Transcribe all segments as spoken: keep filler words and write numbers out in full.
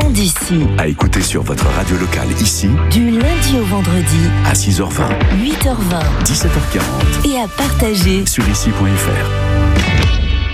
vient d'ici. À écouter sur votre radio locale ici, Du lundi au vendredi, à six heures vingt, huit heures vingt. dix-sept heures quarante, Et à partager sur ici point f r.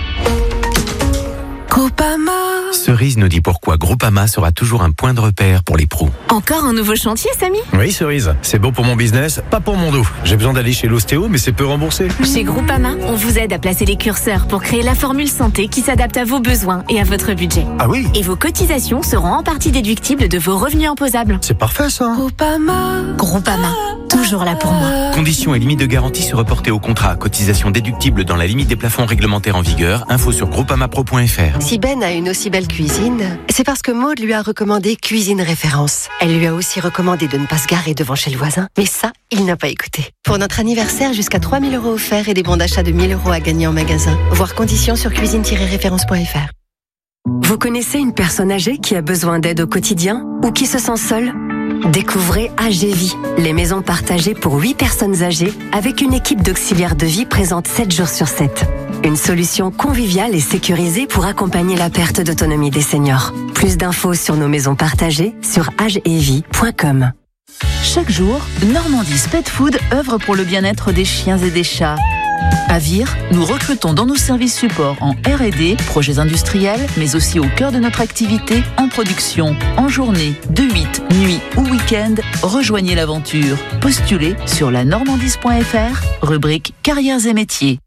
Groupama. Cerise nous dit pourquoi Groupama sera toujours un point de repère pour les pros. Encore un nouveau chantier, Samy? Oui, Cerise, c'est bon pour mon business, pas pour mon dos. J'ai besoin d'aller chez l'ostéo, mais c'est peu remboursé. Chez Groupama, on vous aide à placer les curseurs pour créer la formule santé qui s'adapte à vos besoins et à votre budget. Ah oui, Et vos cotisations seront en partie déductibles de vos revenus imposables. c'est parfait ça. Groupama. Groupama, toujours là pour moi. Conditions et limites de garantie se reporter au contrat. Cotisation déductible dans la limite des plafonds réglementaires en vigueur. Info sur groupamapro point f r. Si Ben a une aussi belle cuisine, c'est parce que Maud lui a recommandé Cuisine Référence. Elle lui a aussi recommandé de ne pas se garer devant chez le voisin, mais ça, il n'a pas écouté. Pour notre anniversaire, jusqu'à trois mille euros offerts et des bons d'achat de mille euros à gagner en magasin. Voir conditions sur cuisine tiret référence point f r. Vous connaissez une personne âgée qui a besoin d'aide au quotidien ou qui se sent seule? Découvrez A G Vie, les maisons partagées pour huit personnes âgées avec une équipe d'auxiliaires de vie présente sept jours sur sept. Une solution conviviale et sécurisée pour accompagner la perte d'autonomie des seniors. Plus d'infos sur nos maisons partagées sur agevie point com. Chaque jour, Normandie's Pet Food œuvre pour le bien-être des chiens et des chats. À Vire, nous recrutons dans nos services supports en R et D, projets industriels, mais aussi au cœur de notre activité, en production, en journée, de huit, nuit ou week-end. Rejoignez l'aventure. Postulez sur la normandise point f r, rubrique carrières et métiers.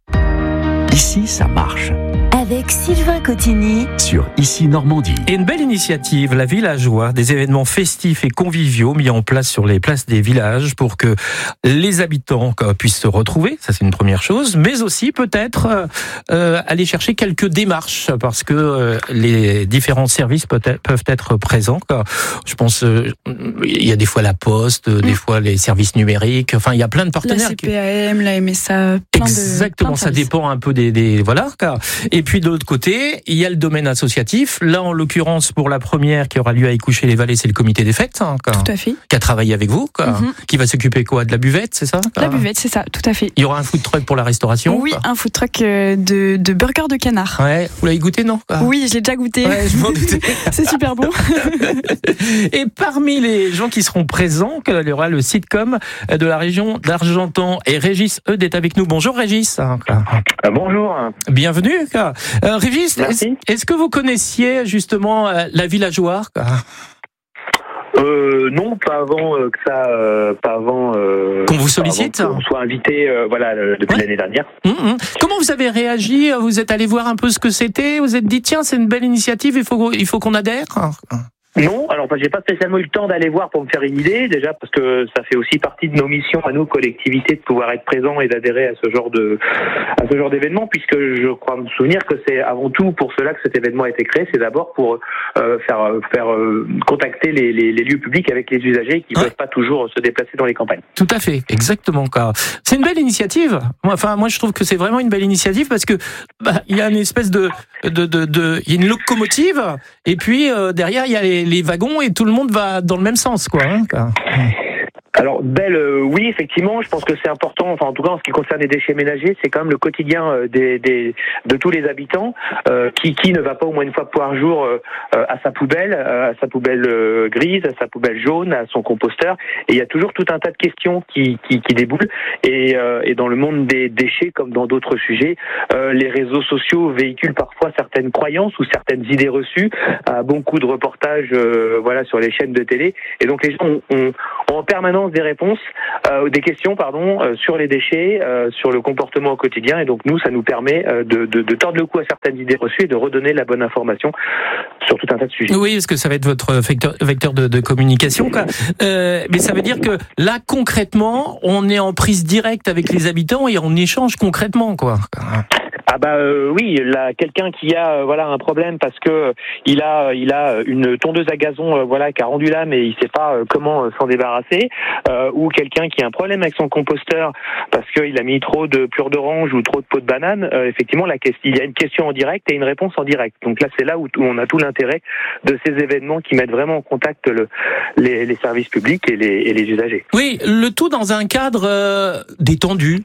Ici, ça marche. Avec Sylvain Cotigny. Sur Ici Normandie. Et une belle initiative, la Villageoire, des événements festifs et conviviaux mis en place sur les places des villages pour que les habitants puissent se retrouver, ça c'est une première chose, mais aussi peut-être euh, aller chercher quelques démarches parce que euh, les différents services peut-être, peuvent être présents. Je pense euh, il y a des fois la Poste, des fois les services numériques, enfin il y a plein de partenaires. La C P A M, la M S A, plein Exactement, de, plein de ça dépend un peu des, des voilà. Et puis de l'autre côté, il y a le domaine associatif. Là, en l'occurrence, pour la première qui aura lieu à Écoucher-les-Vallées, c'est le comité des fêtes, hein, quoi, Tout à fait. qui a travaillé avec vous, quoi, Mm-hmm. qui va s'occuper quoi, de la buvette, c'est ça? La buvette, c'est ça, tout à fait. Il y aura un food truck pour la restauration. Oui, quoi. un food truck de, de burger de canard. Ouais, vous l'avez goûté, non? Quoi. Oui, je l'ai déjà goûté. Ouais, je m'en doutais. C'est super bon. Et parmi les gens qui seront présents, il y aura le sitcom de la région d'Argentan et Régis Eudes est avec nous. Bonjour Régis. Euh, bonjour. Bienvenue. Euh, Régis, est-ce, Merci. est-ce que vous connaissiez justement euh, la Villageoire? Euh, non, pas avant euh, que ça, euh, pas avant euh, Qu'on vous pas sollicite avant qu'on soit invité, euh, voilà, euh, depuis Ouais. l'année dernière. Hum, hum. Comment vous avez réagi? Vous êtes allé voir un peu ce que c'était? Vous êtes dit tiens, c'est une belle initiative, il faut il faut qu'on adhère? Non, alors enfin, j'ai pas spécialement eu le temps d'aller voir pour me faire une idée, déjà parce que ça fait aussi partie de nos missions à nous, collectivités, de pouvoir être présents et d'adhérer à ce genre de à ce genre d'événement, puisque je crois me souvenir que c'est avant tout pour cela que cet événement a été créé, c'est d'abord pour euh, faire faire euh, contacter les, les, les lieux publics avec les usagers qui ne Ouais. peuvent pas toujours se déplacer dans les campagnes. Tout à fait, exactement. Quoi. C'est une belle initiative. Moi, enfin, moi, je trouve que c'est vraiment une belle initiative parce que bah, il y a une espèce de, de, de, de, il y a une locomotive et puis euh, derrière il y a les, les wagons et tout le monde va dans le même sens, quoi. Hein, quoi. Alors, belle, euh, oui, effectivement, je pense que c'est important, enfin, en tout cas, en ce qui concerne les déchets ménagers, c'est quand même le quotidien euh, des, des, de tous les habitants, euh, qui, qui ne va pas au moins une fois par jour euh, à sa poubelle, euh, à sa poubelle euh, grise, à sa poubelle jaune, à son composteur, et il y a toujours tout un tas de questions qui, qui, qui déboulent, et, euh, et dans le monde des déchets, comme dans d'autres sujets, euh, les réseaux sociaux véhiculent parfois certaines croyances ou certaines idées reçues, à bon coup de reportages, euh, voilà, sur les chaînes de télé, et donc les gens ont, ont, ont en permanence des réponses, euh, des questions, pardon, euh, sur les déchets, euh, sur le comportement au quotidien, et donc nous, ça nous permet euh, de, de, de tordre le cou à certaines idées reçues et de redonner la bonne information sur tout un tas de sujets. Oui, parce que ça va être votre vecteur, vecteur de, de communication, quoi. Euh, mais ça veut dire que là, concrètement, on est en prise directe avec les habitants et on échange concrètement, quoi. Ah bah euh, oui, là quelqu'un qui a euh, voilà un problème parce que euh, il a il a une tondeuse à gazon euh, voilà qui a rendu l'âme et il sait pas euh, comment euh, s'en débarrasser, euh, ou quelqu'un qui a un problème avec son composteur parce qu'il a mis trop de plure d'orange ou trop de peau de banane, euh, effectivement la question, il y a une question en direct et une réponse en direct. Donc là c'est là où, où on a tout l'intérêt de ces événements qui mettent vraiment en contact le, les, les services publics et les, et les usagers. Oui, le tout dans un cadre euh, détendu,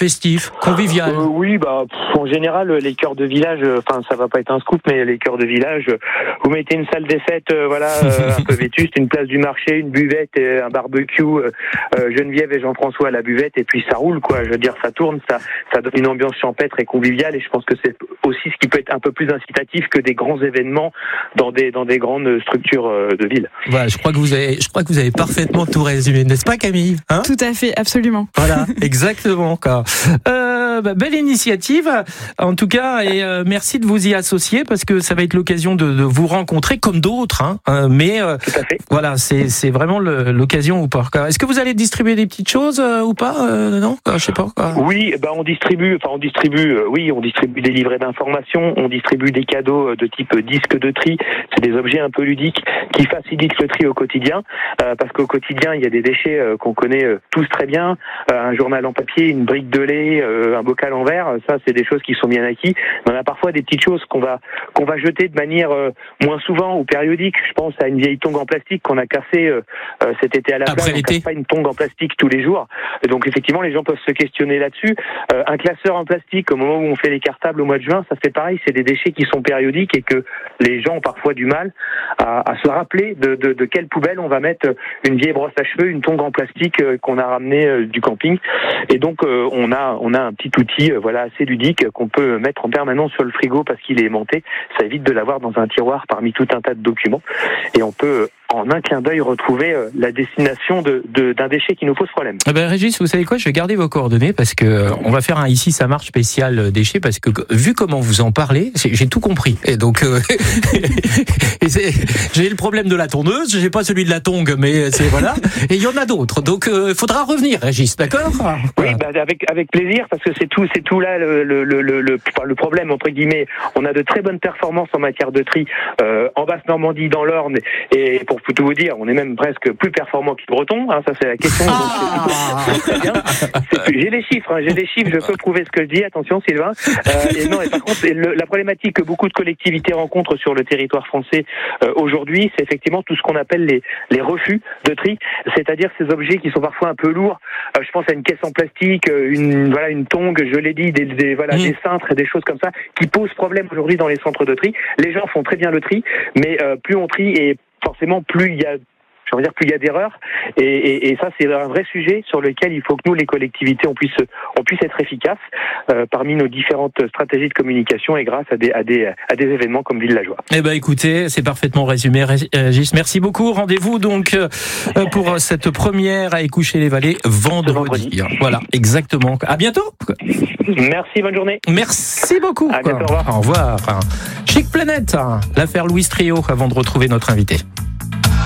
festif, convivial. Euh, oui, bah pff, en général, les chœurs de village, enfin euh, ça va pas être un scoop, mais les chœurs de village, euh, vous mettez une salle des fêtes, euh, voilà, euh, un peu vétuste, une place du marché, une buvette, et un barbecue, euh, euh, Geneviève et Jean-François à la buvette, et puis ça roule, quoi. Je veux dire, ça tourne, ça, ça donne une ambiance champêtre et conviviale, et je pense que c'est aussi ce qui peut être un peu plus incitatif que des grands événements dans des dans des grandes structures euh, de ville. Voilà, je crois que vous avez, je crois que vous avez parfaitement tout résumé, n'est-ce pas, Camille, hein? Tout à fait, absolument. Voilà, exactement, quoi. Euh, bah, belle initiative, en tout cas, et euh, merci de vous y associer parce que ça va être l'occasion de, de vous rencontrer comme d'autres, hein. Euh, mais euh, Tout à fait. voilà, c'est c'est vraiment le, l'occasion ou pas. Est-ce que vous allez distribuer des petites choses euh, ou pas euh, Non, je sais pas. Quoi. Oui, bah on distribue, enfin on distribue, euh, oui, on distribue des livrets d'information, on distribue des cadeaux de type disque de tri. C'est des objets un peu ludiques qui facilitent le tri au quotidien, euh, parce qu'au quotidien il y a des déchets euh, qu'on connaît euh, tous très bien, euh, un journal en papier, une brique de lait, euh, un bocal en verre, ça c'est des choses qui sont bien acquis. Mais on a parfois des petites choses qu'on va qu'on va jeter de manière euh, moins souvent ou périodique. Je pense à une vieille tongue en plastique qu'on a cassée euh, euh, cet été à la Après plage. On casse pas une tongue en plastique tous les jours. Et donc effectivement les gens peuvent se questionner là-dessus. Euh, un classeur en plastique au moment où on fait les cartables au mois de juin, ça c'est pareil, c'est des déchets qui sont périodiques et que les gens ont parfois du mal à, à se rappeler de, de, de quelle poubelle on va mettre une vieille brosse à cheveux, une tongue en plastique euh, qu'on a ramenée euh, du camping. Et donc euh, on a on a un petit outil euh, voilà assez ludique qu'on peut mettre en permanence sur le frigo parce qu'il est aimanté. Ça évite de l'avoir dans un tiroir parmi tout un tas de documents. Et on peut en un clin d'œil retrouver euh, la destination de, de, d'un déchet qui nous pose problème. Eh ben, Régis, vous savez quoi, je vais garder vos coordonnées parce que euh, on va faire un ici ça marche spécial euh, déchets parce que vu comment vous en parlez, j'ai, j'ai tout compris. Et donc euh, et c'est, j'ai le problème de la tondeuse, j'ai pas celui de la tongue, mais c'est voilà. Et il y en a d'autres. Donc il euh, faudra revenir, Régis, d'accord? Voilà. Oui, bah, avec avec plaisir parce que c'est tout c'est tout là le le le le, le, le problème entre guillemets. On a de très bonnes performances en matière de tri euh, en Basse-Normandie, dans l'Orne, et pour tout vous dire, on est même presque plus performant que les Bretons. Hein, ça c'est la question. Ah donc, c'est très bien. C'est, j'ai les chiffres, hein, j'ai les chiffres. Je peux prouver ce que je dis. Attention, Sylvain. Euh, et non, et par contre, le, la problématique que beaucoup de collectivités rencontrent sur le territoire français euh, aujourd'hui, c'est effectivement tout ce qu'on appelle les les refus de tri, c'est-à-dire ces objets qui sont parfois un peu lourds. Euh, je pense à une caisse en plastique, une voilà une tongue, je l'ai dit, des, des voilà mmh. des cintres et des choses comme ça qui posent problème aujourd'hui dans les centres de tri. Les gens font très bien le tri, mais euh, plus on trie et forcément plus il y a je veux dire plus il y a d'erreurs et, et, et ça c'est un vrai sujet sur lequel il faut que nous les collectivités on puisse on puisse être efficaces euh, parmi nos différentes stratégies de communication et grâce à des à des à des événements comme Ville la Joie. Eh ben écoutez, c'est parfaitement résumé, Régis. Merci beaucoup. Rendez-vous donc euh, pour cette première à Écoucher les Vallées vendredi. vendredi. Voilà, exactement. À bientôt. Merci, bonne journée. Merci beaucoup. À bientôt, au revoir. Au revoir. Chic Planète, l'affaire Louis Trio avant de retrouver notre invité.